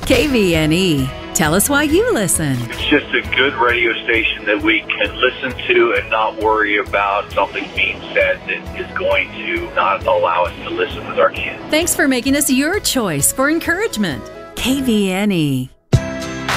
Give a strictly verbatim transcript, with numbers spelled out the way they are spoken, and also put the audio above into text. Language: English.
K V N E. Tell us why you listen. It's just a good radio station that we can listen to and not worry about something being said that is going to not allow us to listen with our kids. Thanks for making us your choice for encouragement. K V N E.